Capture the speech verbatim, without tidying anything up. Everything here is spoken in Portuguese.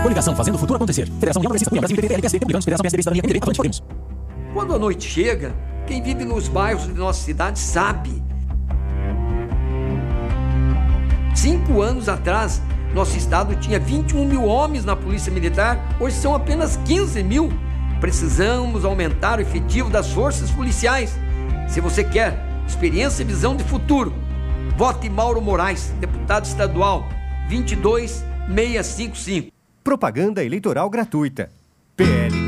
Coligação Fazendo o Futuro Acontecer. Federação União Progressista, União Brasil, P T T, L P S D, Publicanos, Federação P S D, Cidadania, M D B, Avante Podemos. Quando a noite chega, quem vive nos bairros de nossa cidade sabe. Cinco anos atrás, nosso estado tinha vinte e um mil homens na Polícia Militar, hoje são apenas quinze mil. Precisamos aumentar o efetivo das forças policiais. Se você quer experiência e visão de futuro, vote Mauro Moraes, deputado estadual, vinte e dois mil seiscentos e cinquenta e cinco. Propaganda eleitoral gratuita. P L